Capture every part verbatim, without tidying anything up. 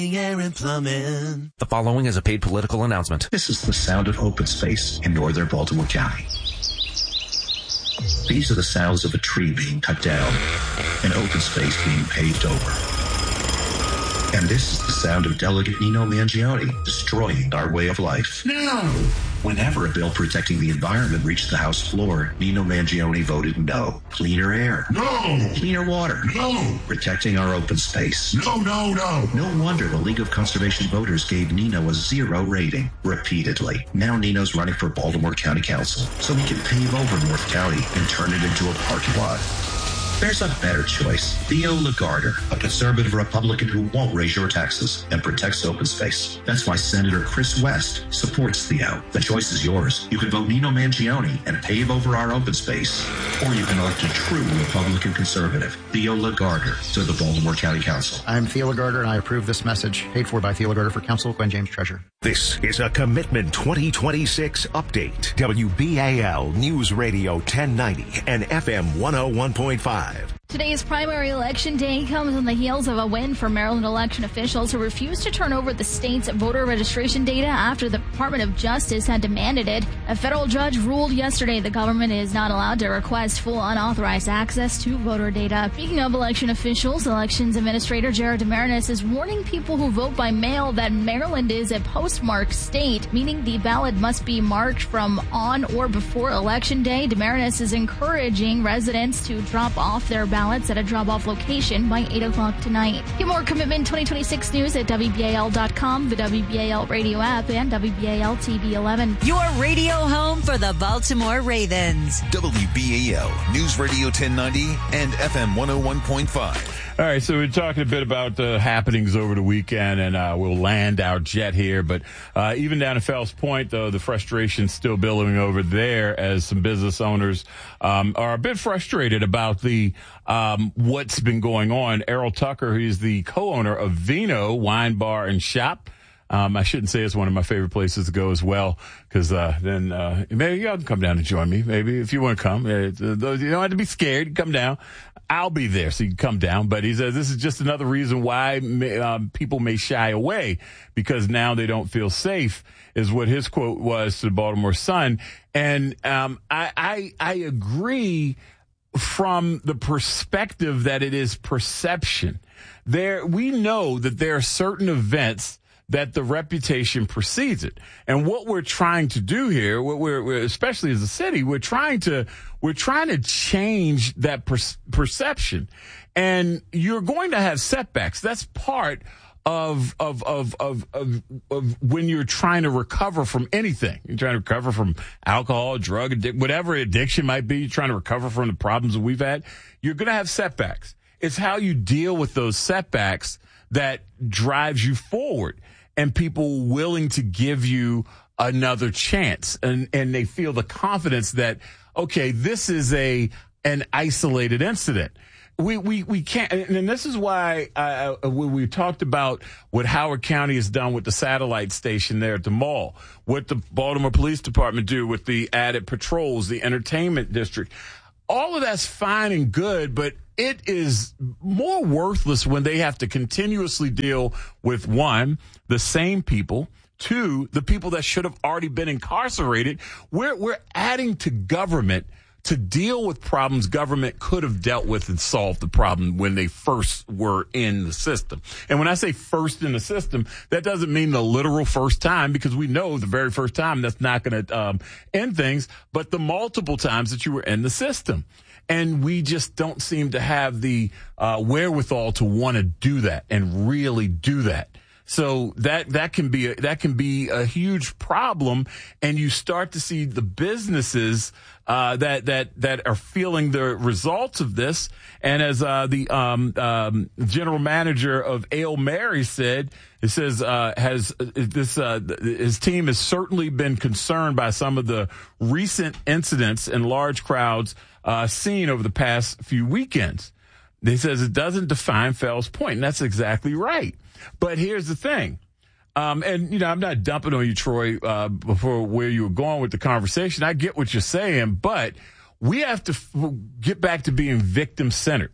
Air and plumbing. The following is a paid political announcement. This is the sound of open space in northern Baltimore County. These are the sounds of a tree being cut down and open space being paved over. And this is the sound of Delegate Nino Mangione destroying our way of life. No! Whenever a bill protecting the environment reached the House floor, Nino Mangione voted no. Cleaner air. No! Cleaner water. No! Protecting our open space. No, no, no! No wonder the League of Conservation Voters gave Nino a zero rating repeatedly. Now Nino's running for Baltimore County Council so he can pave over North County and turn it into a parking lot. There's a better choice. Theo Lagarder, a conservative Republican who won't raise your taxes and protects open space. That's why Senator Chris West supports Theo. The choice is yours. You can vote Nino Mangione and pave over our open space. Or you can elect a true Republican conservative, Theo Lagarder, to the Baltimore County Council. I'm Theo Lagarder, and I approve this message. Paid for by Theo Lagarder for Council, Gwen James, Treasurer. This is a Commitment twenty twenty-six update. W B A L News Radio ten ninety and F M one oh one point five. Today's primary election day comes on the heels of a win for Maryland election officials who refused to turn over the state's voter registration data after the Department of Justice had demanded it. A federal judge ruled yesterday the government is not allowed to request full unauthorized access to voter data. Speaking of election officials, Elections Administrator Jared Demarinis is warning people who vote by mail that Maryland is a postmark state, meaning the ballot must be marked from on or before Election Day. Demarinis is encouraging residents to drop off their ballots ballots at a drop-off location by eight o'clock tonight. Get more Commitment twenty twenty-six news at W B A L dot com, the W B A L radio app, and W B A L T V eleven. Your radio home for the Baltimore Ravens. W B A L News Radio ten ninety and F M one oh one point five. All right, so we're talking a bit about the uh, happenings over the weekend, and uh, we'll land our jet here. But uh, even down at Fells Point, though, the frustration's still billowing over there as some business owners um, are a bit frustrated about the um, what's been going on. Errol Tucker, who's the co-owner of Vino Wine Bar and Shop. Um, I shouldn't say it's one of my favorite places to go as well, because uh, then uh, maybe y'all can come down and join me. Maybe if you want to come, uh, you don't have to be scared. Come down. I'll be there, so you can come down. But he says this is just another reason why may, um, people may shy away, because now they don't feel safe, is what his quote was to the Baltimore Sun. And um, I, I, I agree from the perspective that it is perception. There, we know that there are certain events that the reputation precedes it. And what we're trying to do here, what we're, we're especially as a city, we're trying to, we're trying to change that per- perception. And you're going to have setbacks. That's part of, of, of, of, of, of when you're trying to recover from anything. You're trying to recover from alcohol, drug addiction, whatever addiction might be. You're trying to recover from the problems that we've had. You're going to have setbacks. It's how you deal with those setbacks that drives you forward. And people willing to give you another chance, and, and they feel the confidence that, okay, this is a an isolated incident. We we we can't, and this is why uh, when we talked about what Howard County has done with the satellite station there at the mall, what the Baltimore Police Department do with the added patrols, the entertainment district. All of that's fine and good, but it is more worthless when they have to continuously deal with, one, the same people, two, the people that should have already been incarcerated. We're, we're adding to government to deal with problems government could have dealt with and solved the problem when they first were in the system. And when I say first in the system, that doesn't mean the literal first time, because we know the very first time that's not going to um, end things, but the multiple times that you were in the system. And we just don't seem to have the uh, wherewithal to want to do that and really do that. So that, that can be, a, that can be a huge problem. And you start to see the businesses, uh, that, that, that are feeling the results of this. And as, uh, the, um, um, general manager of Ale Mary said, it says, uh, has this, uh, his team has certainly been concerned by some of the recent incidents and large crowds, uh, seen over the past few weekends. He says it doesn't define Fells Point, and that's exactly right. But here's the thing. Um, and, you know, I'm not dumping on you, Troy, uh, before where you were going with the conversation. I get what you're saying, but we have to f- get back to being victim-centered.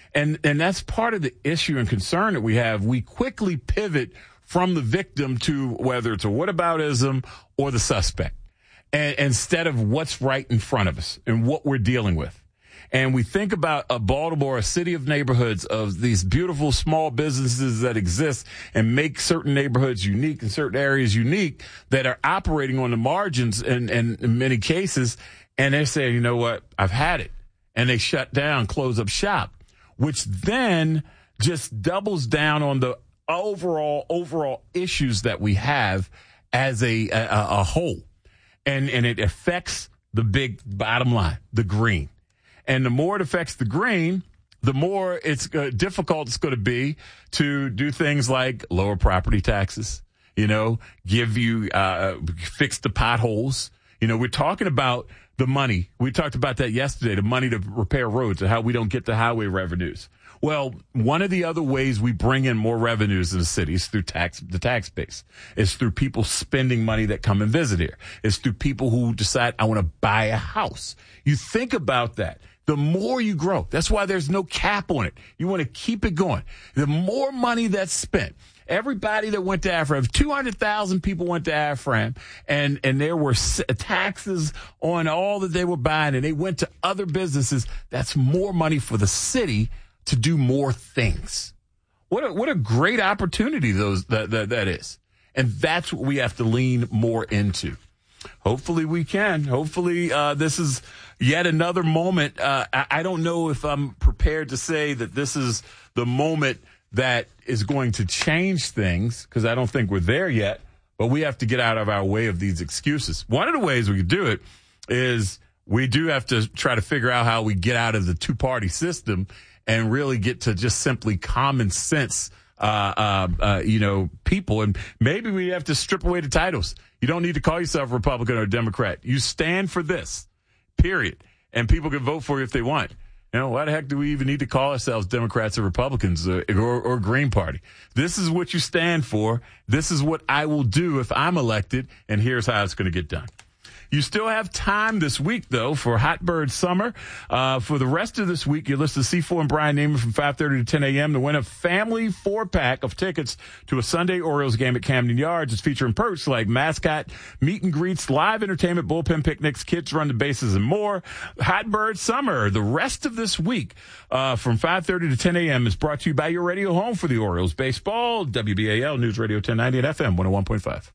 And, and that's part of the issue and concern that we have. We quickly pivot from the victim to whether it's a whataboutism or the suspect, and instead of what's right in front of us and what we're dealing with. And we think about a Baltimore, a city of neighborhoods of these beautiful small businesses that exist and make certain neighborhoods unique and certain areas unique that are operating on the margins in, in, in many cases. And they're saying, you know what, I've had it. And they shut down, close up shop, which then just doubles down on the overall, overall issues that we have as a, a, a whole. And, and it affects the big bottom line, the green. And the more it affects the green, the more it's uh, difficult it's going to be to do things like lower property taxes, you know, give you, uh, fix the potholes. You know, we're talking about the money. We talked about that yesterday, the money to repair roads and how we don't get the highway revenues. Well, one of the other ways we bring in more revenues in the city is through tax, the tax base. It's through people spending money that come and visit here. It's through people who decide, I want to buy a house. You think about that. The more you grow, that's why there's no cap on it. You want to keep it going. The more money that's spent, everybody that went to AFRAM, two hundred thousand people went to AFRAM, and, and there were taxes on all that they were buying, and they went to other businesses. That's more money for the city to do more things. What a, what a great opportunity those that, that, that is. And that's what we have to lean more into. Hopefully we can. Hopefully uh, this is yet another moment. Uh, I, I don't know if I'm prepared to say that this is the moment that is going to change things, because I don't think we're there yet. But we have to get out of our way of these excuses. One of the ways we could do it is we do have to try to figure out how we get out of the two-party system and really get to just simply common sense, uh, uh, uh, you know, people. And maybe we have to strip away the titles. You don't need to call yourself a Republican or a Democrat. You stand for this, period. And people can vote for you if they want. You know, why the heck do we even need to call ourselves Democrats or Republicans or, or, or Green Party? This is what you stand for. This is what I will do if I'm elected, and here's how it's going to get done. You still have time this week, though, for Hot Bird Summer. Uh, for the rest of this week, you listen to C four and Brian Neiman from five thirty to ten a.m. to win a family four-pack of tickets to a Sunday Orioles game at Camden Yards. It's featuring perks like mascot, meet and greets, live entertainment, bullpen picnics, kids run the bases, and more. Hot Bird Summer, the rest of this week, uh, from five thirty to ten a.m. is brought to you by your radio home for the Orioles baseball, W B A L News Radio ten ninety and F M one oh one point five.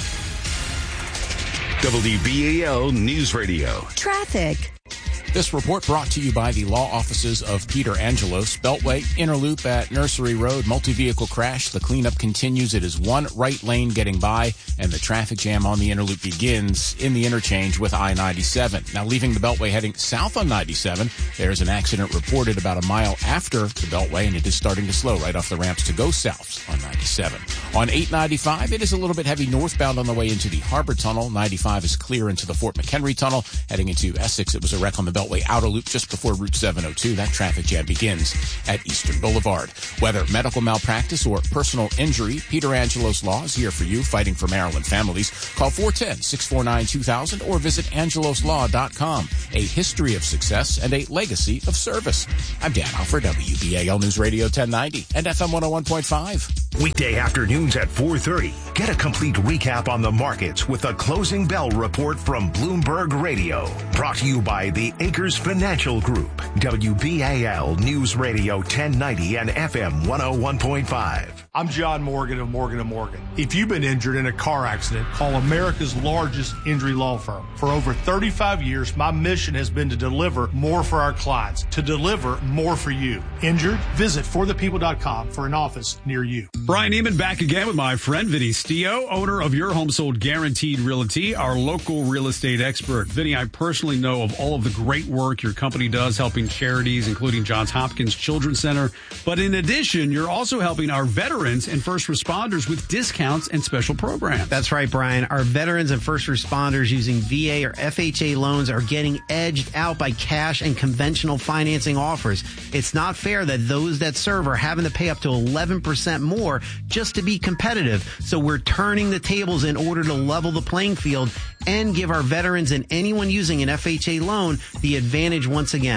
W B A L News Radio. Traffic. This report brought to you by the law offices of Peter Angelos. Beltway, Interloop at Nursery Road, multi-vehicle crash. The cleanup continues. It is one right lane getting by, and the traffic jam on the Interloop begins in the interchange with I ninety-seven. Now, leaving the Beltway heading south on ninety-seven, there's an accident reported about a mile after the Beltway, and it is starting to slow right off the ramps to go south on ninety-seven. On eight ninety-five, it is a little bit heavy northbound on the way into the Harbor Tunnel. ninety-five is clear into the Fort McHenry Tunnel. Heading into Essex, it was a wreck on the Beltway outer loop just before Route seven oh two. That traffic jam begins at Eastern Boulevard. Whether medical malpractice or personal injury, Peter Angelos Law is here for you, fighting for Maryland families. Call four one zero, six four nine, two thousand or visit angelos law dot com. A history of success and a legacy of service. I'm Dan Alford, W B A L News Radio ten ninety and F M one oh one point five. Weekday afternoons at four thirty. Get a complete recap on the markets with a closing bell report from Bloomberg Radio. Brought to you by the Acres Financial Group. W B A L News Radio ten ninety and F M one oh one point five. I'm John Morgan of Morgan and Morgan. If you've been injured in a car accident, call America's largest injury law firm. For over thirty-five years, my mission has been to deliver more for our clients, to deliver more for you. Injured? Visit for the people dot com for an office near you. Brian Neiman back again with my friend Vinny Stio, owner of Your Home Sold Guaranteed Realty, our local real estate expert. Vinny, I personally know of all of the great work your company does helping charities, including Johns Hopkins Children's Center. But in addition, you're also helping our veterans and first responders with discounts and special programs. That's right, Brian. Our veterans and first responders using V A or F H A loans are getting edged out by cash and conventional financing offers. It's not fair that those that serve are having to pay up to eleven percent more just to be competitive. So we're turning the tables in order to level the playing field and give our veterans and anyone using an F H A loan the advantage once again.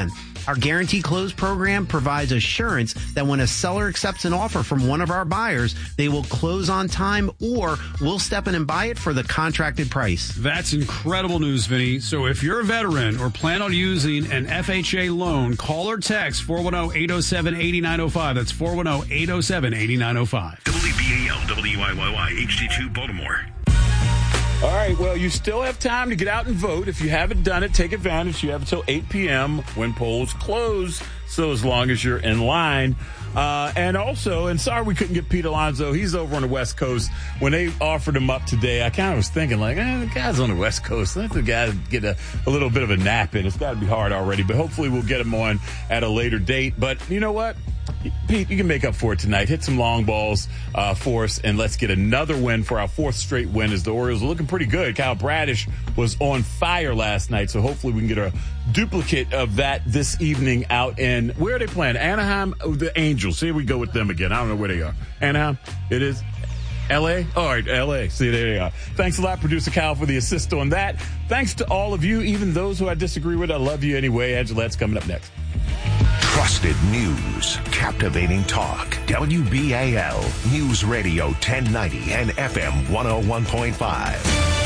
Our Guarantee Close program provides assurance that when a seller accepts an offer from one of our buyers, they will close on time or we'll step in and buy it for the contracted price. That's incredible news, Vinny. So if you're a veteran or plan on using an F H A loan, call or text four one zero, eight zero seven, eight nine zero five. That's four one zero, eight zero seven, eight nine zero five. W B A L, W I Y Y, H D two, Baltimore. All right, well, you still have time to get out and vote. If you haven't done it, take advantage. You have until eight p.m. when polls close, so as long as you're in line. Uh, and also, and sorry we couldn't get Pete Alonso. He's over on the West Coast. When they offered him up today, I kind of was thinking, like, eh, the guy's on the West Coast. Let the guy get a, a little bit of a nap in. It's got to be hard already, but hopefully we'll get him on at a later date. But you know what? Pete, you can make up for it tonight. Hit some long balls uh, for us, and let's get another win for our fourth straight win as the Orioles are looking pretty good. Kyle Bradish was on fire last night, so hopefully we can get a duplicate of that this evening out in, where are they playing? Anaheim, oh, the Angels. Here we go with them again. I don't know where they are. Anaheim, it is. L A? All right, L A. See, there you are. Thanks a lot, Producer Kyle, for the assist on that. Thanks to all of you, even those who I disagree with. I love you anyway. Angelette's coming up next. Trusted news, captivating talk. W B A L News Radio ten ninety and F M one oh one point five.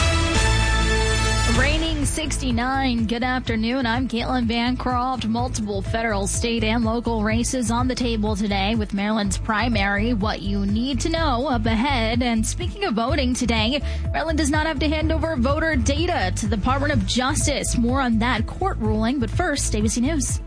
Raining sixty-nine. Good afternoon. I'm Caitlin Bancroft. Multiple federal, state, and local races on the table today with Maryland's primary. What you need to know up ahead. And speaking of voting today, Maryland does not have to hand over voter data to the Department of Justice. More on that court ruling. But first, A B C News.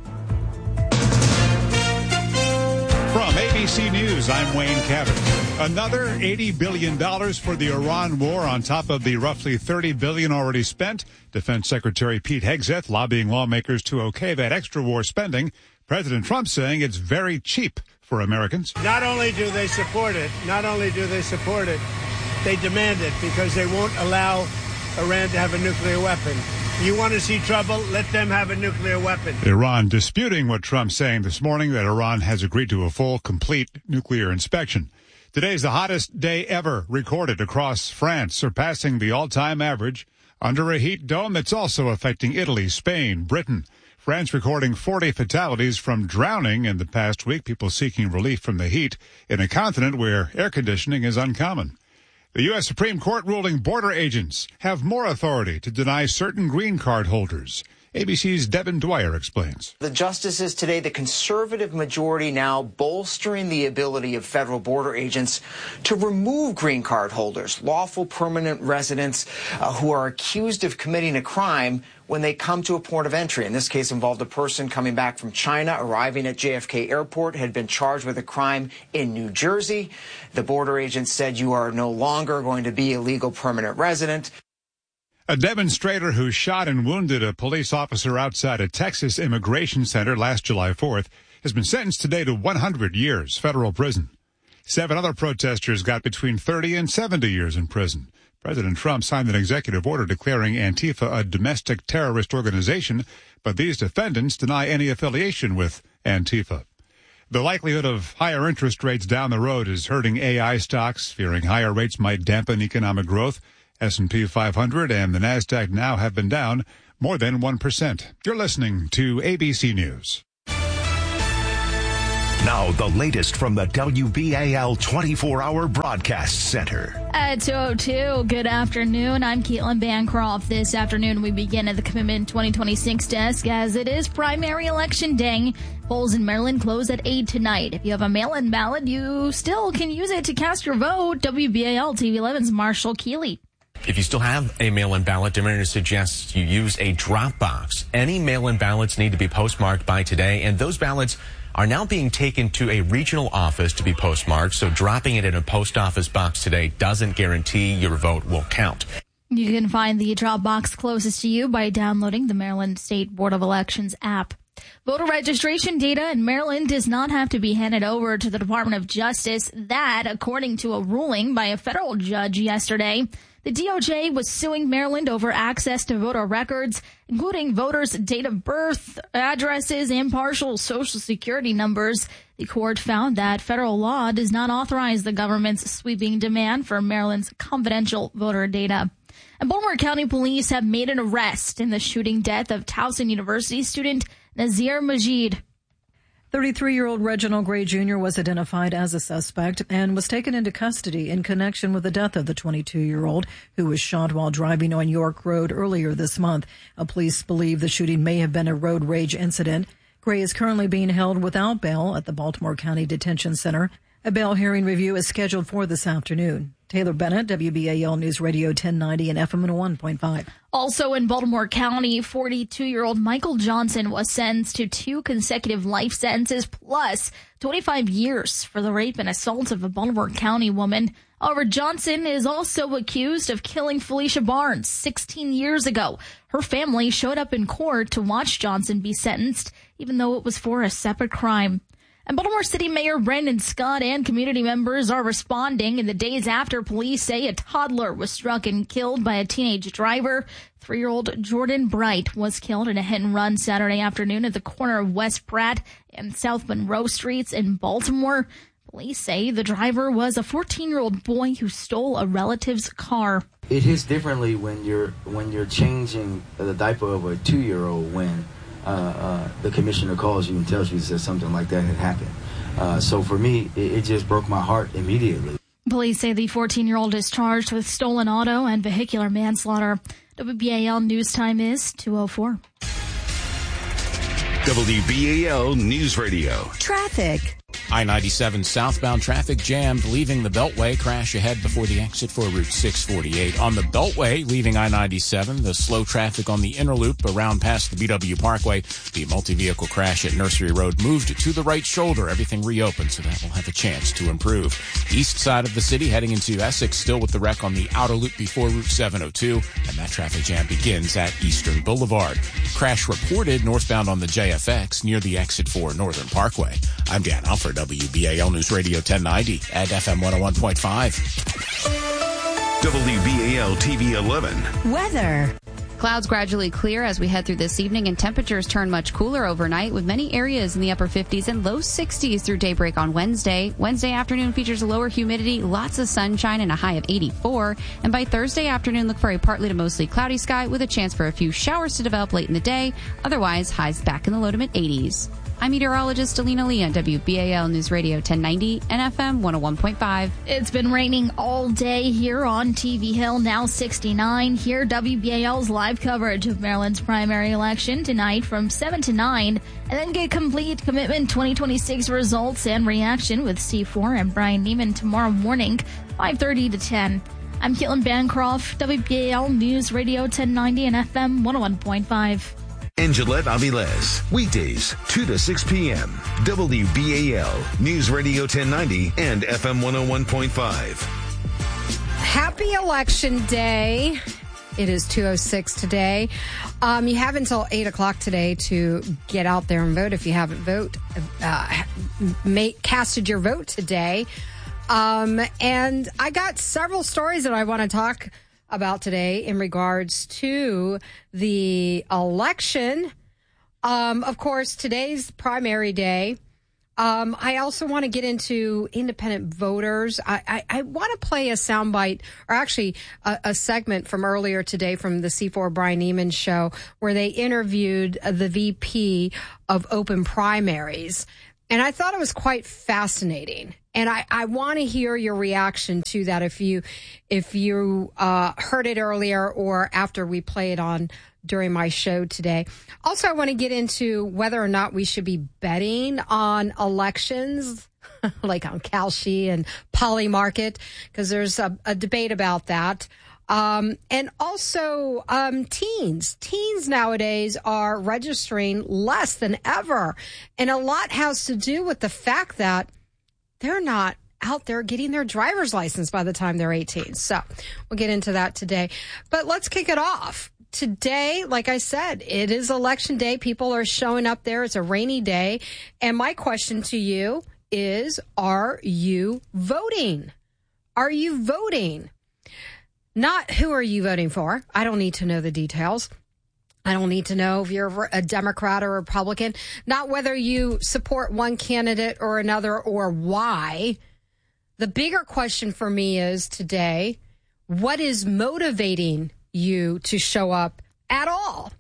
From A B C News, I'm Wayne Cabot. Another eighty billion dollars for the Iran war on top of the roughly thirty billion dollars already spent. Defense Secretary Pete Hegseth lobbying lawmakers to okay that extra war spending. President Trump saying it's very cheap for Americans. Not only do they support it, not only do they support it, they demand it because they won't allow Iran to have a nuclear weapon. You want to see trouble? Let them have a nuclear weapon. Iran disputing what Trump's saying this morning, that Iran has agreed to a full, complete nuclear inspection. Today's the hottest day ever recorded across France, surpassing the all-time average. Under a heat dome that's also affecting Italy, Spain, Britain. France recording forty fatalities from drowning in the past week, people seeking relief from the heat in a continent where air conditioning is uncommon. The U S Supreme Court ruling border agents have more authority to deny certain green card holders. A B C's Devin Dwyer explains. The justices today, the conservative majority now bolstering the ability of federal border agents to remove green card holders, lawful permanent residents uh, who are accused of committing a crime when they come to a port of entry. In this case involved a person coming back from China, arriving at J F K Airport, had been charged with a crime in New Jersey. The border agent said, you are no longer going to be a legal permanent resident. A demonstrator who shot and wounded a police officer outside a Texas immigration center last July fourth has been sentenced today to one hundred years federal prison. Seven other protesters got between thirty and seventy years in prison. President Trump signed an executive order declaring Antifa a domestic terrorist organization, but these defendants deny any affiliation with Antifa. The likelihood of higher interest rates down the road is hurting A I stocks, fearing higher rates might dampen economic growth. S and P five hundred and the NASDAQ now have been down more than one percent. You're listening to A B C News. Now, the latest from the W B A L twenty-four hour Broadcast Center. At two oh two, good afternoon. I'm Caitlin Bancroft. This afternoon, we begin at the Commitment twenty twenty-six desk as it is primary election day. Polls in Maryland close at eight tonight. If you have a mail-in ballot, you still can use it to cast your vote. W B A L T V eleven's Marshall Keeley. If you still have a mail-in ballot, Demeter suggests you use a drop box. Any mail-in ballots need to be postmarked by today, and those ballots are now being taken to a regional office to be postmarked, so dropping it in a post office box today doesn't guarantee your vote will count. You can find the drop box closest to you by downloading the Maryland State Board of Elections app. Voter registration data in Maryland does not have to be handed over to the Department of Justice. That, according to a ruling by a federal judge yesterday. The D O J was suing Maryland over access to voter records, including voters' date of birth, addresses, and partial social security numbers. The court found that federal law does not authorize the government's sweeping demand for Maryland's confidential voter data. And Baltimore County Police have made an arrest in the shooting death of Towson University student Nazir Majid. thirty-three-year-old Reginald Gray Junior was identified as a suspect and was taken into custody in connection with the death of the twenty-two-year-old who was shot while driving on York Road earlier this month. Police believe the shooting may have been a road rage incident. Gray is currently being held without bail at the Baltimore County Detention Center. A bail hearing review is scheduled for this afternoon. Taylor Bennett, W B A L News Radio ten ninety and F M one oh one point five. Also in Baltimore County, forty-two-year-old Michael Johnson was sentenced to two consecutive life sentences plus twenty-five years for the rape and assault of a Baltimore County woman. However, Johnson is also accused of killing Felicia Barnes sixteen years ago. Her family showed up in court to watch Johnson be sentenced, even though it was for a separate crime. And Baltimore City Mayor Brandon Scott and community members are responding in the days after police say a toddler was struck and killed by a teenage driver. Three-year-old Jordan Bright was killed in a hit-and-run Saturday afternoon at the corner of West Pratt and South Monroe Streets in Baltimore. Police say the driver was a fourteen-year-old boy who stole a relative's car. It hits differently when you're when you're changing the diaper of a two-year-old when Uh, uh, the commissioner calls you and tells you that something like that had happened. Uh, so for me, it, it just broke my heart immediately. Police say the fourteen-year-old is charged with stolen auto and vehicular manslaughter. W B A L news time is two oh four. W B A L News Radio. Traffic. I ninety-seven southbound traffic jammed leaving the Beltway. Crash ahead before the exit for Route six forty-eight. On the Beltway, leaving I ninety-seven, the slow traffic on the inner loop around past the B W Parkway. The multi-vehicle crash at Nursery Road moved to the right shoulder. Everything reopened, so that will have a chance to improve. East side of the city heading into Essex, still with the wreck on the outer loop before Route seven oh two, and that traffic jam begins at Eastern Boulevard. Crash reported northbound on the J F X near the exit for Northern Parkway. I'm Dan Alford, W B A L News Radio ten ninety at F M one oh one point five. W B A L T V eleven. Weather. Clouds gradually clear as we head through this evening, and temperatures turn much cooler overnight, with many areas in the upper fifties and low sixties through daybreak on Wednesday. Wednesday afternoon features lower humidity, lots of sunshine, and a high of eighty-four. And by Thursday afternoon, look for a partly to mostly cloudy sky with a chance for a few showers to develop late in the day. Otherwise, highs back in the low to mid eighties. I'm meteorologist Alina Lee on W B A L News Radio ten ninety and F M one oh one point five. It's been raining all day here on T V Hill, now sixty-nine. Here, W B A L's live coverage of Maryland's primary election tonight from seven to nine. And then get complete commitment twenty twenty-six results and reaction with C four and Brian Neiman tomorrow morning, five thirty to ten. I'm Caitlin Bancroft, W B A L News Radio ten ninety and F M one oh one point five. Angelette Avilés, weekdays, two to six p.m. W B A L, News Radio ten ninety and F M one oh one point five. Happy Election Day. It is two oh six today. Um, you have until eight o'clock today to get out there and vote. If you haven't vote, uh, make, casted your vote today. Um, and I got several stories that I want to talk about today in regards to the election. Um, of course, today's primary day. Um, I also want to get into independent voters. I, I, I want to play a soundbite, or actually a, a segment from earlier today from the C four Brian Neiman show, where they interviewed the V P of open primaries. And I thought it was quite fascinating. And I, I want to hear your reaction to that if you if you uh, heard it earlier or after we play it on during my show today. Also, I want to get into whether or not we should be betting on elections, like on Kalshi and Polymarket, because there's a, a debate about that. Um, and also, um, teens. Teens nowadays are registering less than ever. And a lot has to do with the fact that they're not out there getting their driver's license by the time they're eighteen. So we'll get into that today. But let's kick it off. Today, like I said, it is election day. People are showing up there. It's a rainy day. And my question to you is, are you voting? Are you voting? Not who are you voting for? I don't need to know the details. I don't need to know if you're a Democrat or a Republican. Not whether you support one candidate or another or why. The bigger question for me is today, what is motivating you to show up at all?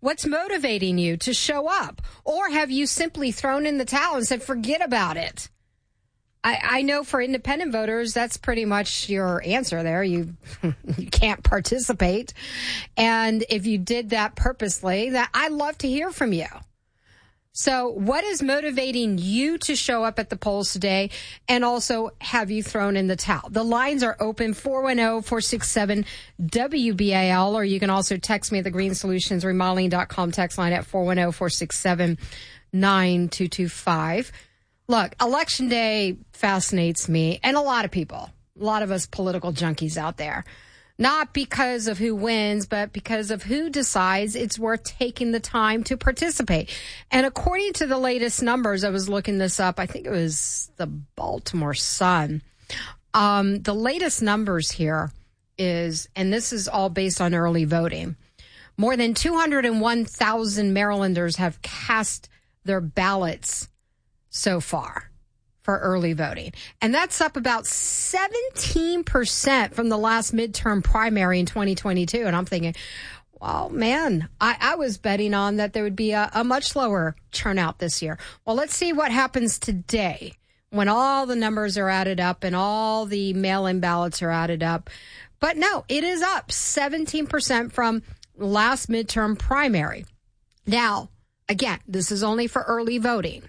What's motivating you to show up? Or have you simply thrown in the towel and said, forget about it? I, I know for independent voters, that's pretty much your answer there. You you can't participate. And if you did that purposely, that I'd love to hear from you. So what is motivating you to show up at the polls today? And also, have you thrown in the towel? The lines are open, four one zero, four six seven, W B A L, or you can also text me at the green solutions remodeling dot com text line at four one zero, four six seven, nine two two five. Look, Election Day fascinates me and a lot of people, a lot of us political junkies out there. Not because of who wins, but because of who decides it's worth taking the time to participate. And according to the latest numbers, I was looking this up, I think it was the Baltimore Sun. Um, the latest numbers here is, and this is all based on early voting, more than two hundred one thousand Marylanders have cast their ballots so far for early voting. And that's up about seventeen percent from the last midterm primary in twenty twenty-two. And I'm thinking, well, man, I, I was betting on that there would be a, a much lower turnout this year. Well, let's see what happens today when all the numbers are added up and all the mail-in ballots are added up. But no, it is up seventeen percent from last midterm primary. Now, again, this is only for early voting.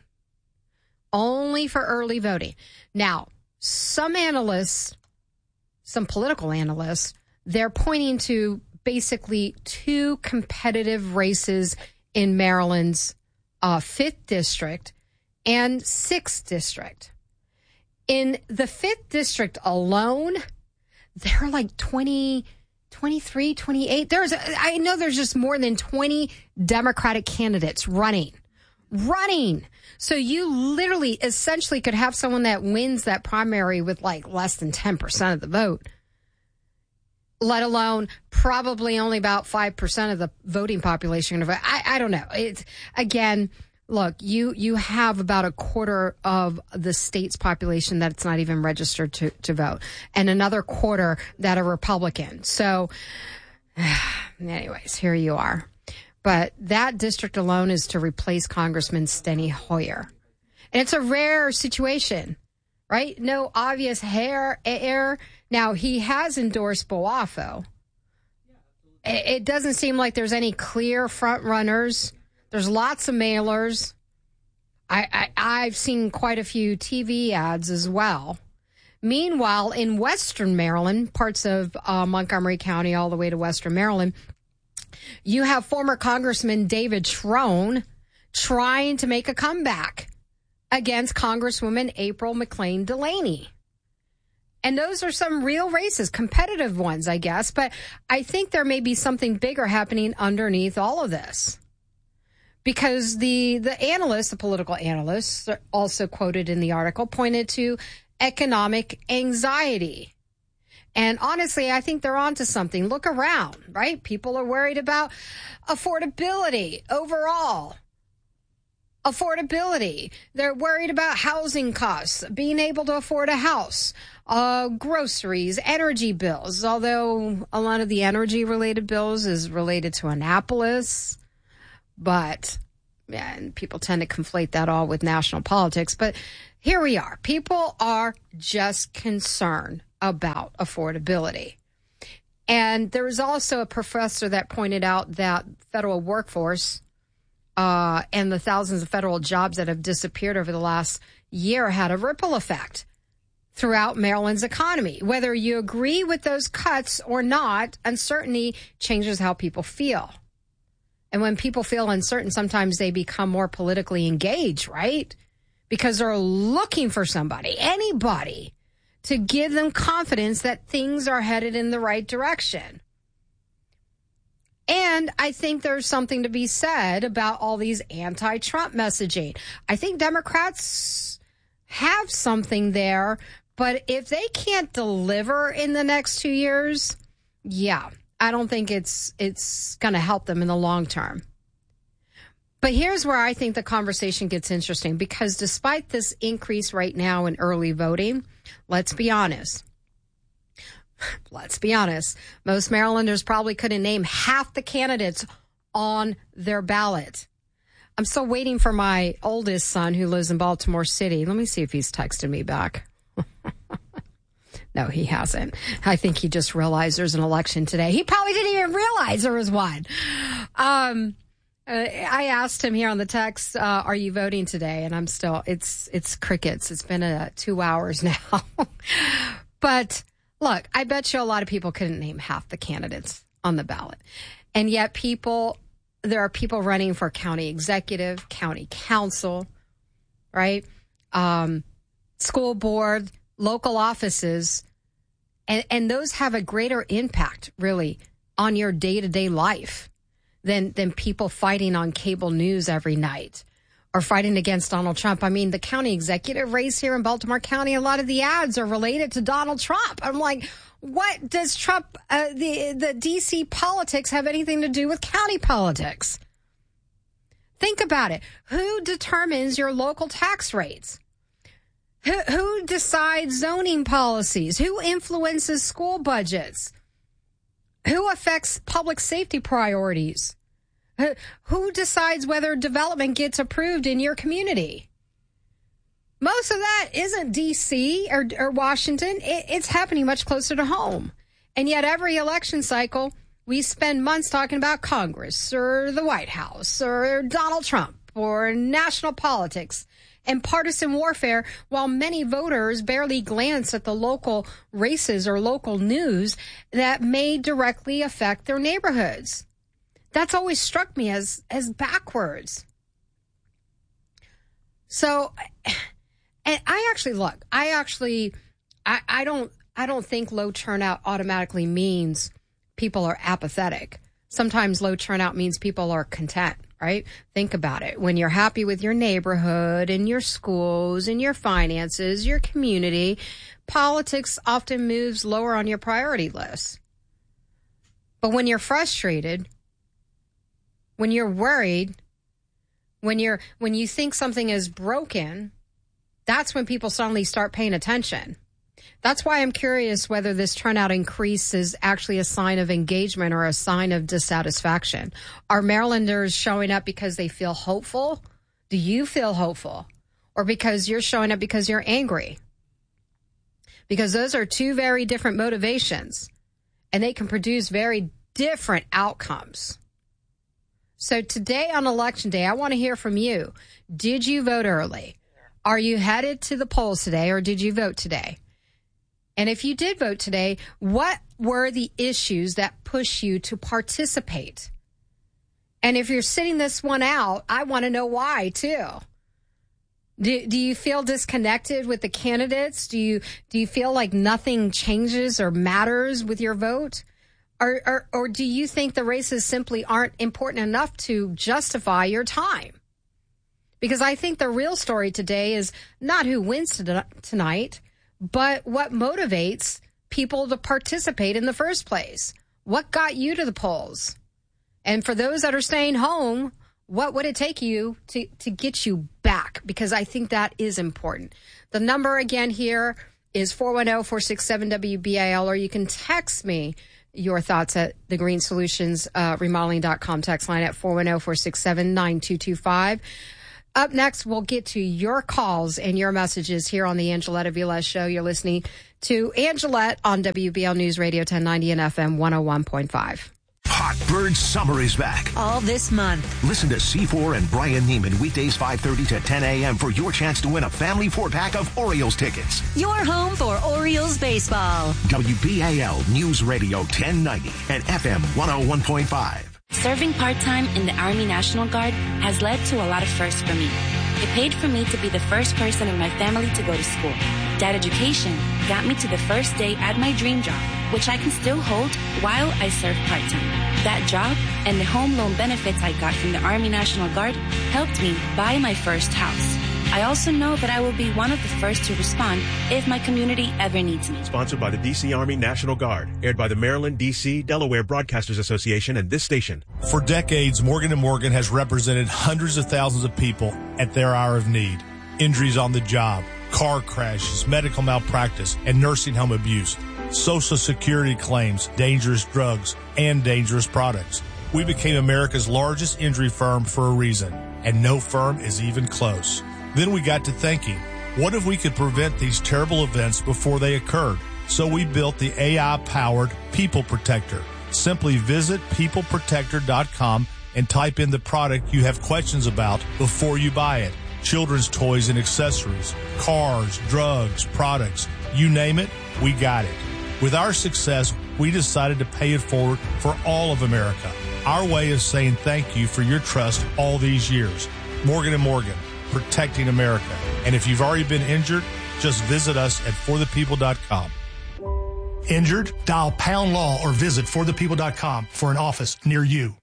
Only for early voting. Now, some analysts, some political analysts, they're pointing to basically two competitive races in Maryland's uh, fifth district and sixth district. In the fifth district alone, there are like twenty, twenty-three, twenty-eight. There's, I know there's just more than twenty Democratic candidates running. Running. So you literally essentially could have someone that wins that primary with like less than ten percent of the vote, let alone probably only about five percent of the voting population. I, I don't know. It's, again, look, you, you have about a quarter of the state's population that's not even registered to, to vote, and another quarter that are Republican. So anyways, here you are. But that district alone is to replace Congressman Steny Hoyer. And it's a rare situation, right? No obvious hair, heir. Now, he has endorsed Boafo. It doesn't seem like there's any clear front runners. There's lots of mailers. I, I, I've seen quite a few T V ads as well. Meanwhile, in Western Maryland, parts of uh, Montgomery County all the way to Western Maryland, you have former Congressman David Trone trying to make a comeback against Congresswoman April McLean Delaney. And those are some real races, competitive ones, I guess. But I think there may be something bigger happening underneath all of this. Because the, the analysts, the political analysts, also quoted in the article, pointed to economic anxiety. And honestly, I think they're onto something. Look around, right? People are worried about affordability overall. Affordability. They're worried about housing costs, being able to afford a house, uh, groceries, energy bills, although a lot of the energy-related bills is related to Annapolis. But, yeah, and people tend to conflate that all with national politics. But here we are. People are just concerned about affordability. And there was also a professor that pointed out that federal workforce uh, and the thousands of federal jobs that have disappeared over the last year had a ripple effect throughout Maryland's economy. Whether you agree with those cuts or not, uncertainty changes how people feel. And when people feel uncertain, sometimes they become more politically engaged, right? Because they're looking for somebody, anybody, to give them confidence that things are headed in the right direction. And I think there's something to be said about all these anti-Trump messaging. I think Democrats have something there, but if they can't deliver in the next two years, yeah, I don't think it's it's going to help them in the long term. But here's where I think the conversation gets interesting, because despite this increase right now in early voting, let's be honest. Let's be honest. Most Marylanders probably couldn't name half the candidates on their ballot. I'm still waiting for my oldest son who lives in Baltimore City. Let me see if he's texted me back. No, he hasn't. I think he just realized there's an election today. He probably didn't even realize there was one. Um, uh, I asked him here on the text, uh, are you voting today? And I'm still, it's, it's crickets. It's been uh, two hours now. But look, I bet you a lot of people couldn't name half the candidates on the ballot. And yet people, there are people running for county executive, county council, right? Um, school board, local offices, and, and those have a greater impact, really, on your day-to-day life than than people fighting on cable news every night or fighting against Donald Trump. I mean, the county executive race here in Baltimore County, a lot of the ads are related to Donald Trump. I'm like, what does Trump, uh, the, the D C politics have anything to do with county politics? Think about it. Who determines your local tax rates? Who, who decides zoning policies? Who influences school budgets? Who affects public safety priorities? Who, who decides whether development gets approved in your community? Most of that isn't D C or, or Washington. It, it's happening much closer to home. And yet every election cycle, we spend months talking about Congress or the White House or Donald Trump or national politics and partisan warfare, while many voters barely glance at the local races or local news that may directly affect their neighborhoods. That's always struck me as, as backwards. So, and I actually, look, I actually, I, I don't, I don't think low turnout automatically means people are apathetic. Sometimes low turnout means people are content. Right? Think about it. When you're happy with your neighborhood and your schools and your finances, your community, politics often moves lower on your priority list. But when you're frustrated, when you're worried, when you're when you think something is broken, that's when people suddenly start paying attention. That's why I'm curious whether this turnout increase is actually a sign of engagement or a sign of dissatisfaction. Are Marylanders showing up because they feel hopeful? Do you feel hopeful? Or because you're showing up because you're angry? Because those are two very different motivations, and they can produce very different outcomes. So today on Election Day, I want to hear from you. Did you vote early? Are you headed to the polls today, or did you vote today? And if you did vote today, what were the issues that push you to participate? And if you're sitting this one out, I want to know why, too. Do, do you feel disconnected with the candidates? Do you do you feel like nothing changes or matters with your vote? Or, or, or do you think the races simply aren't important enough to justify your time? Because I think the real story today is not who wins tonight, but what motivates people to participate in the first place. What got you to the polls? And for those that are staying home, what would it take you to, to get you back? Because I think that is important. The number again here is four one zero, four six seven, W B A L, or you can text me your thoughts at the Green Solutions uh, remodeling dot com text line at four one zero, four six seven, nine two two five. Up next, we'll get to your calls and your messages here on the Angeletta Vilez Show. You're listening to Angelette on W B L News Radio ten ninety and F M one oh one point five. Hot Bird Summer is back. All this month. Listen to C four and Brian Neiman weekdays five thirty to ten a.m. for your chance to win a family four-pack of Orioles tickets. Your home for Orioles baseball. W B A L News Radio ten ninety and F M one oh one point five. Serving part-time in the Army National Guard has led to a lot of firsts for me. It paid for me to be the first person in my family to go to school. That education got me to the first day at my dream job, which I can still hold while I serve part-time. That job and the home loan benefits I got from the Army National Guard helped me buy my first house. I also know that I will be one of the first to respond if my community ever needs me. Sponsored by the D C Army National Guard. Aired by the Maryland, D C, Delaware Broadcasters Association and this station. For decades, Morgan and Morgan has represented hundreds of thousands of people at their hour of need. Injuries on the job, car crashes, medical malpractice, and nursing home abuse. Social Security claims, dangerous drugs, and dangerous products. We became America's largest injury firm for a reason, and no firm is even close. Then we got to thinking, what if we could prevent these terrible events before they occurred? So we built the A I-powered People Protector. Simply visit people protector dot com and type in the product you have questions about before you buy it. Children's toys and accessories, cars, drugs, products, you name it, we got it. With our success, we decided to pay it forward for all of America. Our way of saying thank you for your trust all these years. Morgan and Morgan, protecting America. And if you've already been injured, just visit us at for the people dot com. Injured? Dial pound law or visit for the people dot com for an office near you.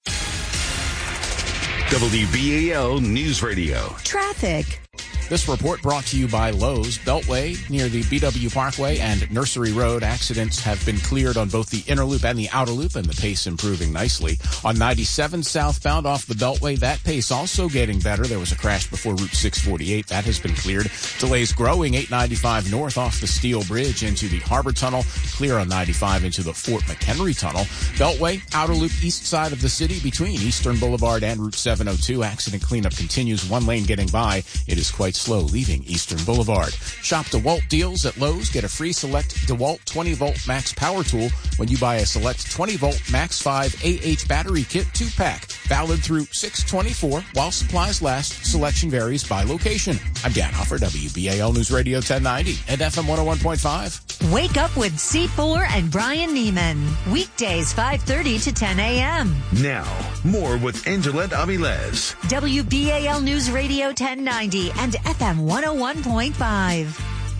W B A L News Radio. Traffic. This report brought to you by Lowe's. Beltway near the B W Parkway and Nursery Road. Accidents have been cleared on both the inner loop and the outer loop, and the pace improving nicely. On ninety-seven southbound off the Beltway, that pace also getting better. There was a crash before Route six forty-eight. That has been cleared. Delays growing. eight ninety-five north off the Steel Bridge into the Harbor Tunnel. Clear on ninety-five into the Fort McHenry Tunnel. Beltway, outer loop east side of the city between Eastern Boulevard and Route seven oh two. Accident cleanup continues. One lane getting by. It is quite slow leaving Eastern Boulevard. Shop DeWalt deals at Lowe's. Get a free select DeWalt twenty volt max power tool when you buy a select twenty volt max five A H battery kit two pack. Valid through six twenty-four while supplies last. Selection varies by location. I'm Dan Hoffer, W B A L News Radio ten ninety and F M one oh one point five. Wake up with C four and Brian Neiman. Weekdays five thirty to ten a.m. Now, more with Angelette Avilés. W B A L News Radio ten ninety and F M one oh one point five.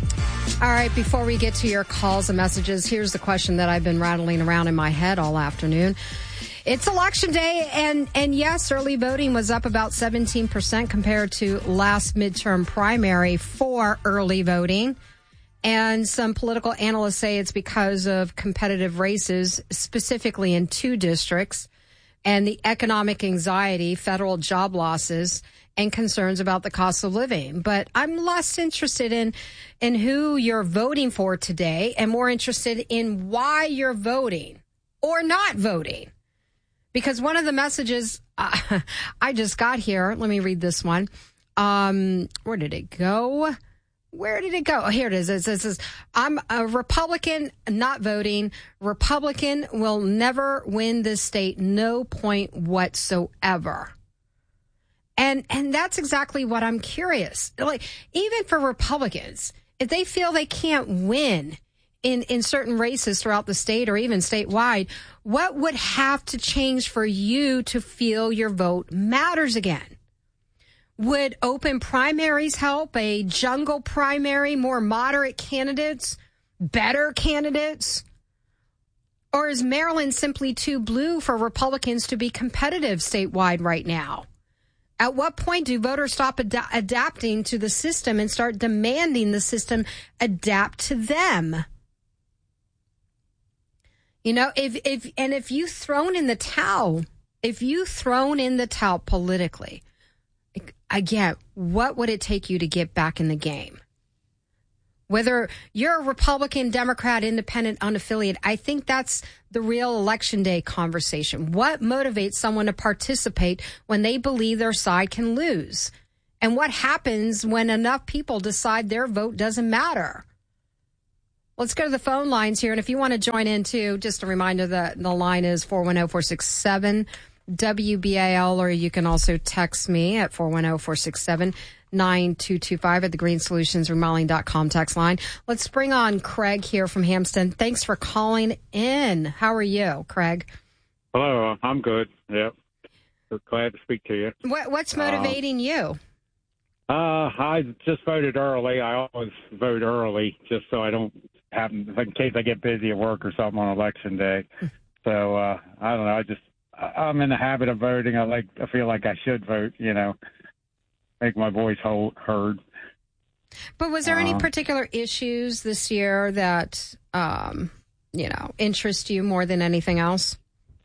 All right, before we get to your calls and messages, here's the question that I've been rattling around in my head all afternoon. It's election day, and, and yes, early voting was up about seventeen percent compared to last midterm primary for early voting. And some political analysts say it's because of competitive races, specifically in two districts, and the economic anxiety, federal job losses, and concerns about the cost of living. But I'm less interested in in who you're voting for today and more interested in why you're voting or not voting. Because one of the messages uh, I just got here, let me read this one. Um, where did it go? Where did it go? Oh, here it is. It says, it says, I'm a Republican, not voting. Republican will never win this state. No point whatsoever. And and that's exactly what I'm curious. Like, even for Republicans, if they feel they can't win in, in certain races throughout the state or even statewide, what would have to change for you to feel your vote matters again? Would open primaries help? A jungle primary, more moderate candidates, better candidates? Or is Maryland simply too blue for Republicans to be competitive statewide right now? At what point do voters stop ad- adapting to the system and start demanding the system adapt to them? You know, if if and if you thrown in the towel, if you thrown in the towel politically, again, what would it take you to get back in the game? Whether you're a Republican, Democrat, independent, unaffiliated, I think that's the real election day conversation. What motivates someone to participate when they believe their side can lose? And what happens when enough people decide their vote doesn't matter? Let's go to the phone lines here. And if you want to join in too, just a reminder that the line is four one zero, four six seven, W B A L, or you can also text me at four one zero, four six seven, nine two two five at the green solutions remodeling dot com text line. Let's bring on Craig here from Hampton. Thanks for calling in. How are you, Craig? Hello, I'm good. Yep. Glad to speak to you. What, what's motivating um, you? Uh, I just voted early. I always vote early just so I don't have, in case I get busy at work or something on election day. So, uh, I don't know. I just, I'm in the habit of voting. I like, I feel like I should vote, you know, make my voice hold, heard. But was there uh, any Um, particular issues this year that, um, you know, interest you more than anything else?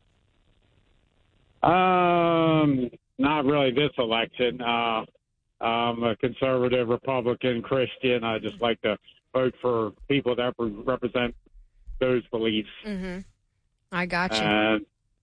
Um, not really this election. Uh, I'm a conservative, Republican, Christian. I just like to vote for people that re- represent those beliefs. Mm-hmm. I got you. And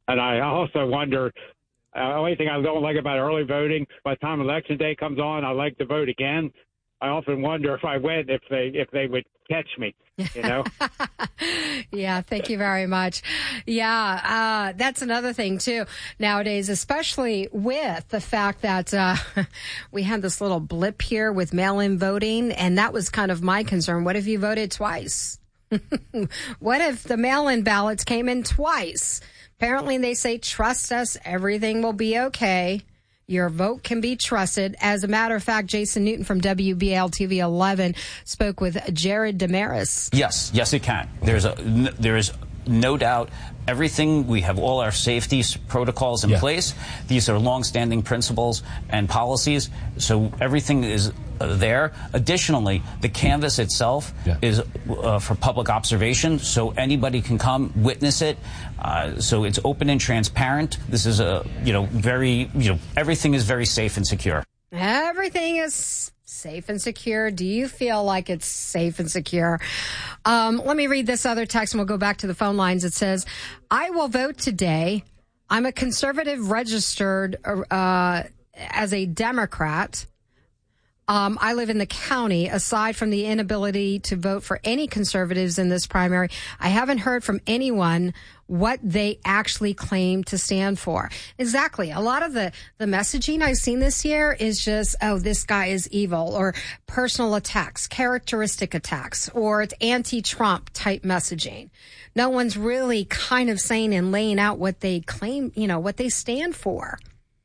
And I also wonder, the uh, only thing I don't like about early voting, by the time Election Day comes on, I like to vote again. I often wonder if I win, if they if they would catch me, you know? Yeah, thank you very much. Yeah, uh, that's another thing, too, nowadays, especially with the fact that uh, we had this little blip here with mail-in voting, and that was kind of my concern. What if you voted twice? What if the mail-in ballots came in twice? Apparently, they say, trust us, everything will be okay. Your vote can be trusted. As a matter of fact, Jason Newton from W B A L T V eleven spoke with Jared Damaris. Yes, yes, it can. There's a, there is no doubt. Everything, we have all our safety protocols in yeah. place. These are longstanding principles and policies, so everything is uh, there. Additionally, the canvas itself yeah. is uh, for public observation, so anybody can come witness it. Uh, so it's open and transparent. This is a, you know, very, you know, everything is very safe and secure. Everything is safe and secure. Do you feel like it's safe and secure? Um, let me read this other text and we'll go back to the phone lines. It says, I will vote today. I'm a conservative registered uh, as a Democrat. Um, I live in the county. Aside from the inability to vote for any conservatives in this primary, I haven't heard from anyone what they actually claim to stand for. Exactly. A lot of the, the messaging I've seen this year is just, oh, this guy is evil, or personal attacks, characteristic attacks, or it's anti-Trump type messaging. No one's really kind of saying and laying out what they claim, you know, what they stand for.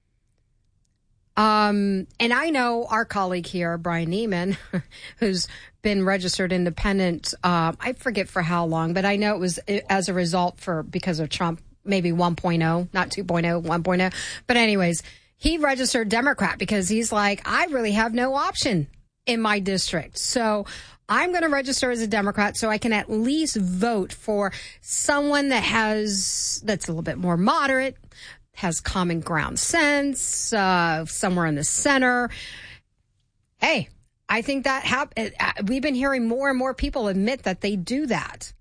Um, and I know our colleague here, Brian Neiman, who's been registered independent, uh, I forget for how long, but I know it was as a result for, because of Trump, maybe one point oh, not two point oh, one point oh. But anyways, he registered Democrat because he's like, I really have no option in my district. So I'm going to register as a Democrat so I can at least vote for someone that has, that's a little bit more moderate, has common ground sense, uh, somewhere in the center. Hey, I think that hap- we've been hearing more and more people admit that they do that.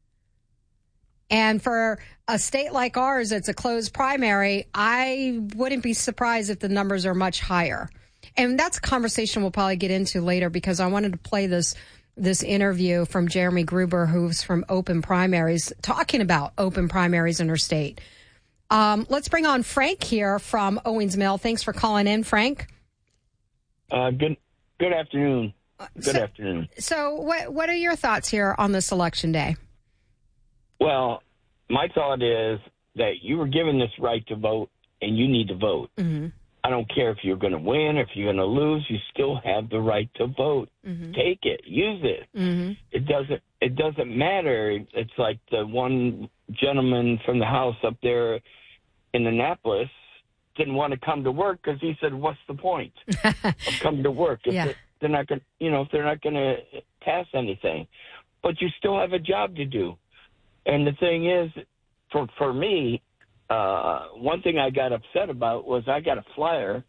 And for a state like ours, it's a closed primary. I wouldn't be surprised if the numbers are much higher. And that's a conversation we'll probably get into later, because I wanted to play this this interview from Jeremy Gruber, who's from Open Primaries, talking about open primaries in her state. Um, let's bring on Frank here from Owings Mill. Thanks for calling in, Frank. Uh, good good afternoon. Good so, afternoon. So what what are your thoughts here on this election day? Well, my thought is that you were given this right to vote, and you need to vote. Mm-hmm. I don't care if you're going to win, if you're going to lose, you still have the right to vote. Mm-hmm. Take it. Use it. Mm-hmm. It doesn't it doesn't matter. It's like the one gentleman from the House up there in Annapolis didn't want to come to work because he said, "What's the point of coming to work if yeah. they're, they're not going, you know, if they're not going to pass anything?" But you still have a job to do. And the thing is, for for me, uh, one thing I got upset about was I got a flyer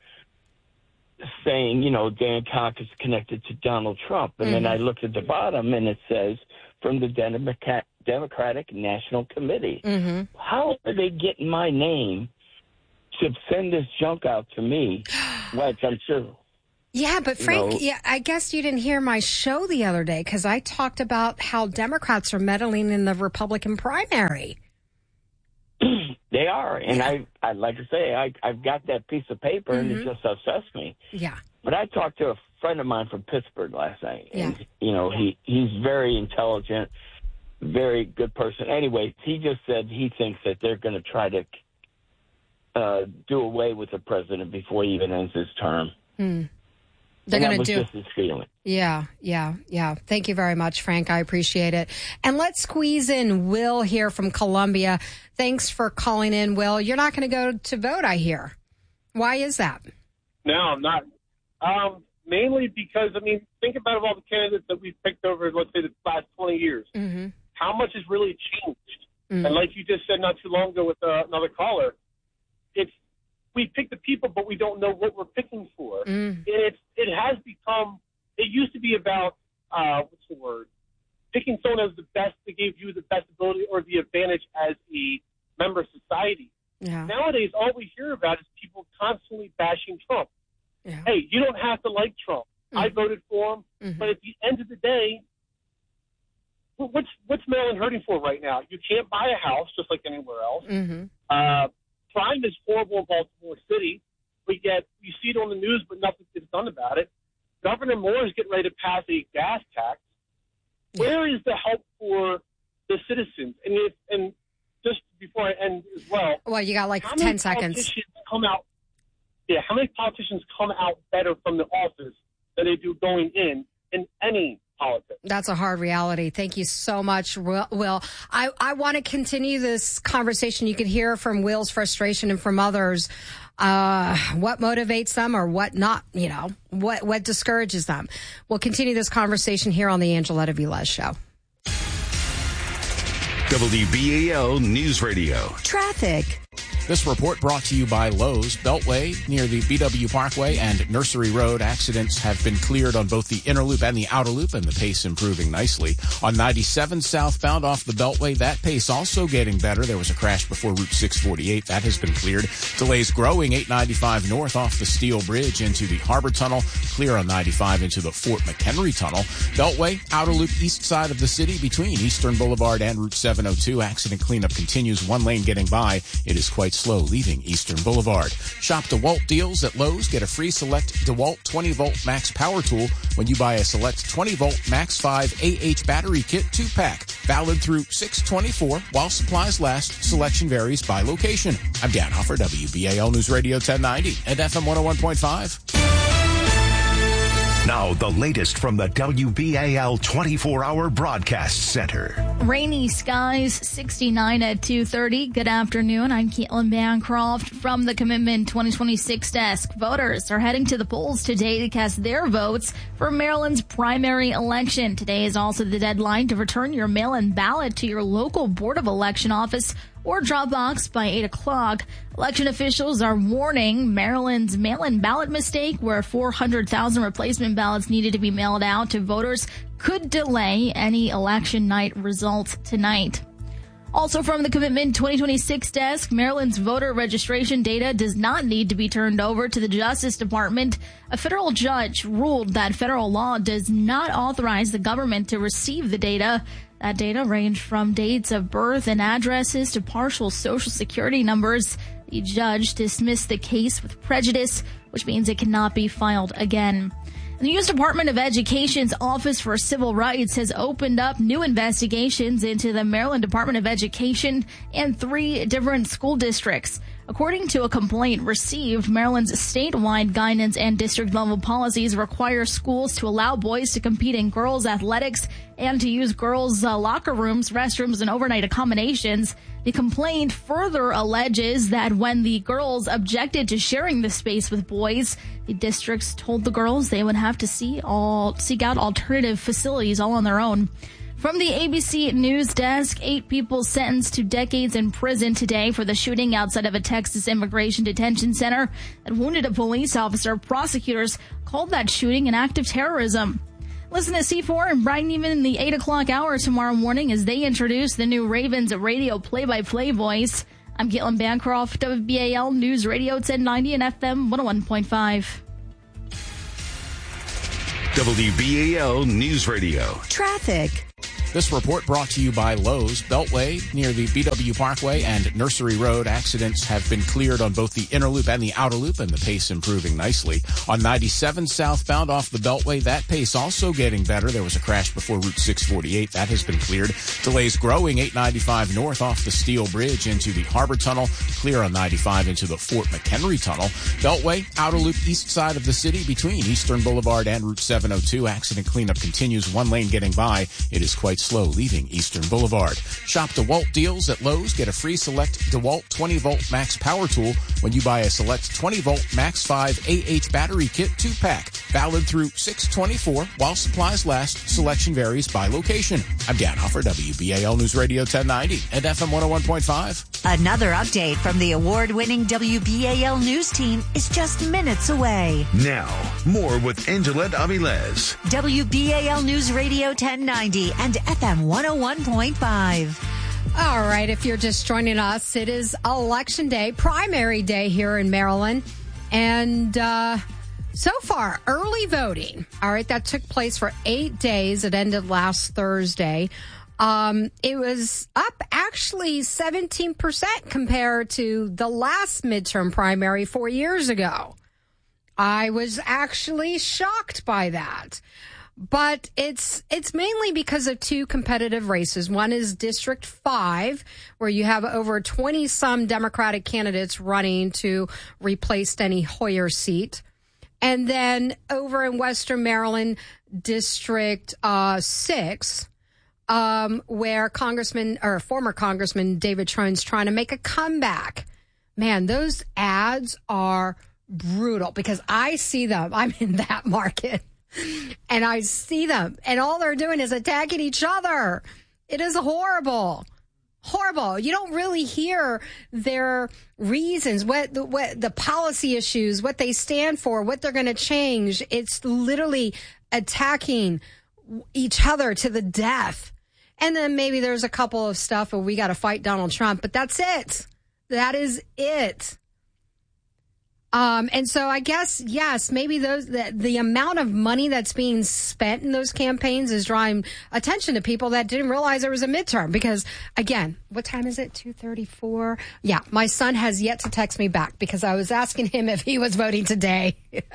saying, you know, Dan Cox is connected to Donald Trump, and mm-hmm. then I looked at the bottom and it says from the Democrat. Democratic National Committee. Mm-hmm. How are they getting my name to send this junk out to me? Which I'm sure. Yeah, but Frank, you know, yeah, I guess you didn't hear my show the other day, because I talked about how Democrats are meddling in the Republican primary. They are, and yeah. I, I like to say, I, I've got that piece of paper, mm-hmm. and it just upsets me. Yeah. But I talked to a friend of mine from Pittsburgh last night, and yeah. you know, he he's very intelligent. Very good person. Anyway, he just said he thinks that they're going to try to uh, do away with the president before he even ends his term. Hmm. They're going to do. Just his feeling. Yeah, yeah, yeah. Thank you very much, Frank. I appreciate it. And let's squeeze in Will here from Columbia. Thanks for calling in, Will. You're not going to go to vote, I hear. Why is that? No, I'm not. Um, mainly because, I mean, think about all the candidates that we've picked over, let's say, the last twenty years. Mm-hmm. How much has really changed? Mm. And like you just said not too long ago with uh, another caller, it's we pick the people, but we don't know what we're picking for. Mm. And it's it has become. It used to be about uh, what's the word? Picking someone as the best that gave you the best ability or the advantage as a member of society. Yeah. Nowadays, all we hear about is people constantly bashing Trump. Yeah. Hey, you don't have to like Trump. Mm-hmm. I voted for him. Mm-hmm. But at the end of the day, what's what's Maryland hurting for right now? You can't buy a house just like anywhere else. Mm-hmm. Uh, crime is horrible in Baltimore City. We get we see it on the news, but nothing gets done about it. Governor Moore is getting ready to pass a gas tax. Yeah. Where is the help for the citizens? And if, and just before I end as well. Well, you got like how ten many seconds. Politicians come out. Yeah, how many politicians come out better from the office than they do going in in any politics? That's a hard reality. Thank you so much, Will. I, I want to continue this conversation. You can hear from Will's frustration and from others. Uh, what motivates them or what not, you know, what, what discourages them. We'll continue this conversation here on the Angeletta Velez Show. W B A L News Radio. Traffic. This report brought to you by Lowe's. Beltway near the B W Parkway and Nursery Road. Accidents have been cleared on both the inner loop and the outer loop, and the pace improving nicely. On ninety-seven southbound off the Beltway, that pace also getting better. There was a crash before Route six forty-eight. That has been cleared. Delays growing eight ninety-five north off the Steel Bridge into the Harbor Tunnel. Clear on ninety-five into the Fort McHenry Tunnel. Beltway, outer loop east side of the city between Eastern Boulevard and Route seven oh two. Accident cleanup continues. One lane getting by. It is quite slow leaving Eastern Boulevard. Shop DeWalt deals at Lowe's. Get a free select DeWalt twenty volt max power tool when you buy a select twenty volt max five A H battery kit two pack. Valid through six twenty-four while supplies last. Selection varies by location. I'm Dan Hoffer, W B A L News Radio ten ninety and F M one oh one point five. Now, the latest from the W B A L twenty-four hour broadcast center. Rainy skies, sixty-nine at two thirty. Good afternoon. I'm Caitlin Bancroft from the Commitment twenty twenty-six desk. Voters are heading to the polls today to cast their votes for Maryland's primary election. Today is also the deadline to return your mail-in ballot to your local Board of Election office or drop box by eight o'clock. Election officials are warning Maryland's mail-in ballot mistake, where four hundred thousand replacement ballots needed to be mailed out to voters, could delay any election night results tonight. Also from the Commitment twenty twenty-six desk, Maryland's voter registration data does not need to be turned over to the Justice Department. A federal judge ruled that federal law does not authorize the government to receive the data. That data ranged from dates of birth and addresses to partial social security numbers. The judge dismissed the case with prejudice, which means it cannot be filed again. The U S Department of Education's Office for Civil Rights has opened up new investigations into the Maryland Department of Education and three different school districts. According to a complaint received, Maryland's statewide guidance and district-level policies require schools to allow boys to compete in girls' athletics and to use girls' uh, locker rooms, restrooms, and overnight accommodations. The complaint further alleges that when the girls objected to sharing the space with boys, the districts told the girls they would have to see all, seek out alternative facilities all on their own. From the A B C News desk, eight people sentenced to decades in prison today for the shooting outside of a Texas immigration detention center that wounded a police officer. Prosecutors called that shooting an act of terrorism. Listen to C four and Brian Neiman in the eight o'clock hour tomorrow morning as they introduce the new Ravens radio play-by-play voice. I'm Caitlin Bancroft, W B A L News Radio ten ninety and F M one oh one point five. W B A L News Radio. Traffic. This report brought to you by Lowe's. Beltway near the B W Parkway and Nursery Road. Accidents have been cleared on both the inner loop and the outer loop, and the pace improving nicely. On ninety-seven southbound off the Beltway, that pace also getting better. There was a crash before Route six forty-eight. That has been cleared. Delays growing eight ninety-five north off the Steel Bridge into the Harbor Tunnel. Clear on ninety-five into the Fort McHenry Tunnel. Beltway, outer loop east side of the city between Eastern Boulevard and Route seven oh two. Accident cleanup continues. One lane getting by. It is quite slow leaving Eastern Boulevard. Shop DeWalt deals at Lowe's. Get a free select DeWalt twenty volt max power tool when you buy a select twenty volt max five A H battery kit two pack. Valid through six twenty-four while supplies last. Selection varies by location. I'm Dan Hoffer, W B A L News Radio ten ninety and F M one oh one point five. Another update from the award-winning W B A L News team is just minutes away. Now, more with Angeletta Velez. W B A L News Radio ten ninety and F M one oh one point five. All right, if you're just joining us, it is Election Day, primary day here in Maryland. And uh, so far, early voting, all right, that took place for eight days. It ended last Thursday. Um, it was up actually seventeen percent compared to the last midterm primary four years ago. I was actually shocked by that. But it's it's mainly because of two competitive races. One is District five, where you have over twenty-some Democratic candidates running to replace Steny Hoyer's seat. And then over in Western Maryland, District uh, six, um, where Congressman or former Congressman David Trone's trying to make a comeback. Man, those ads are brutal because I see them. I'm in that market. And I see them, and all they're doing is attacking each other. It is horrible. Horrible. You don't really hear their reasons, what the, what the policy issues, what they stand for, what they're going to change. It's literally attacking each other to the death. And then maybe there's a couple of stuff where we got to fight Donald Trump, but that's it. That is it. Um, and so I guess, yes, maybe those, the, the amount of money that's being spent in those campaigns is drawing attention to people that didn't realize there was a midterm. Because again, what time is it? two thirty-four. Yeah. My son has yet to text me back because I was asking him if he was voting today.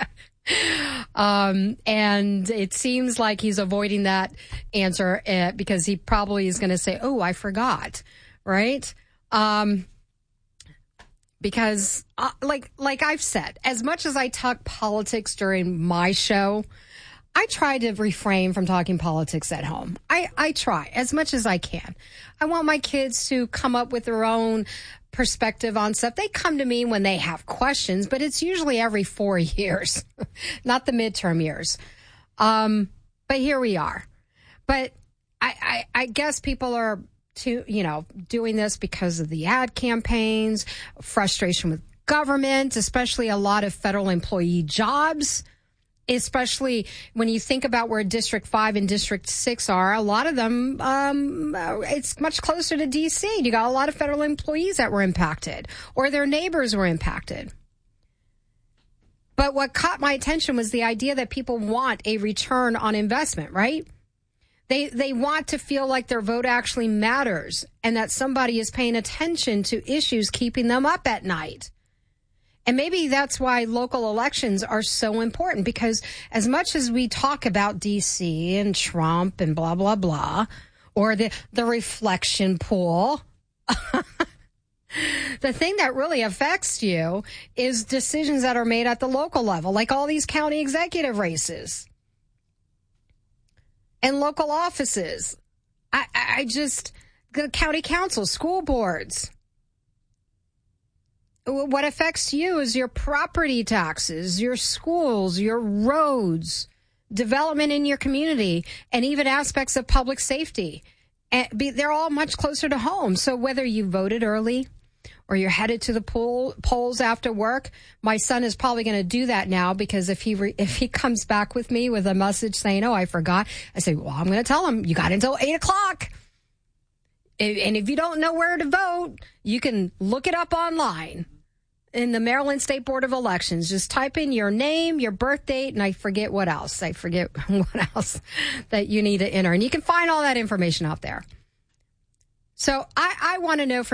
um, and it seems like he's avoiding that answer uh, because he probably is going to say, oh, I forgot. Right. Um, Because, uh, like like I've said, as much as I talk politics during my show, I try to refrain from talking politics at home. I, I try as much as I can. I want my kids to come up with their own perspective on stuff. They come to me when they have questions, but it's usually every four years, not the midterm years. Um, but here we are. But I, I, I guess people are... to, you know, doing this because of the ad campaigns, frustration with government, especially a lot of federal employee jobs, especially when you think about where District five and District six are. A lot of them, um, it's much closer to D C. You got a lot of federal employees that were impacted or their neighbors were impacted. But what caught my attention was the idea that people want a return on investment, right? They they want to feel like their vote actually matters and that somebody is paying attention to issues keeping them up at night. And maybe that's why local elections are so important, because as much as we talk about D C and Trump and blah, blah, blah, or the, the reflection pool, the thing that really affects you is decisions that are made at the local level, like all these county executive races. And local offices. I, I just, the county council, school boards. What affects you is your property taxes, your schools, your roads, development in your community, and even aspects of public safety. And be, they're all much closer to home. So whether you voted early or you're headed to the poll, polls after work, my son is probably going to do that now, because if he re, if he comes back with me with a message saying, oh, I forgot, I say, well, I'm going to tell him you got until eight o'clock. And if you don't know where to vote, you can look it up online in the Maryland State Board of Elections. Just type in your name, your birth date, and I forget what else. I forget what else that you need to enter. And you can find all that information out there. So I, I want to know from